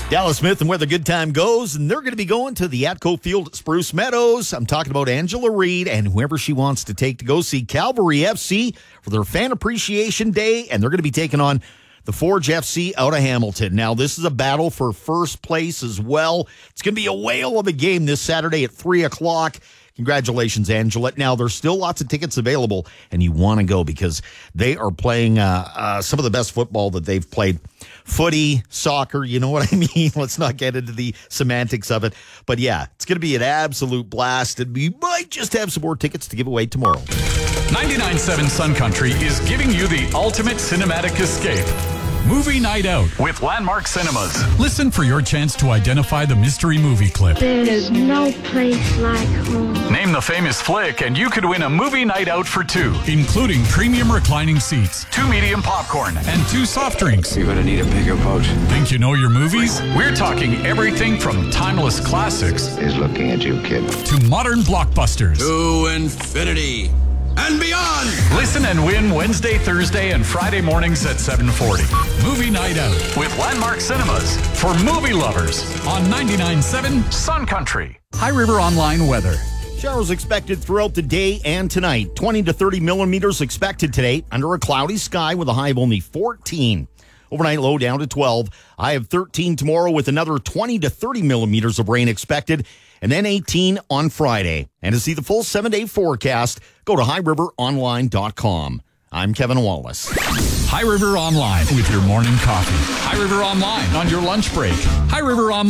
Dallas Smith and Where the Good Time Goes, and they're going to be going to the Atco Field at Spruce Meadows. I'm talking about Angela Reed and whoever she wants to take to go see Calvary FC for their Fan Appreciation Day, and they're going to be taking on the Forge FC out of Hamilton. Now, this is a battle for first place as well. It's going to be a whale of a game this Saturday at 3 o'clock. Congratulations, Angela. Now, there's still lots of tickets available, and you want to go because they are playing some of the best football that they've played. Footy, soccer, you know what I mean? Let's not get into the semantics of it. But yeah, it's going to be an absolute blast, and we might just have some more tickets to give away tomorrow. 99.7 Sun Country is giving you the ultimate cinematic escape. Movie Night Out with Landmark Cinemas. Listen for your chance to identify the mystery movie clip. There's no place like home. Name the famous flick and you could win a movie night out for two, including premium reclining seats, 2 medium popcorn, and 2 soft drinks. You're going to need a bigger boat. Think you know your movies? We're talking everything from timeless classics He's looking at you, kid. to modern blockbusters. To infinity and beyond. Listen and win Wednesday, Thursday, and Friday mornings at 7:40. Movie Night Out with Landmark Cinemas for movie lovers on 99.7 Sun Country. High River Online weather. Showers expected throughout the day and tonight. 20 to 30 millimeters expected today under a cloudy sky with a high of only 14. Overnight low down to 12. High of 13 tomorrow with another 20 to 30 millimeters of rain expected. And then 18 on Friday. And to see the full 7-day forecast, go to highriveronline.com. I'm Kevin Wallace. High River Online with your morning coffee. High River Online on your lunch break. High River Online.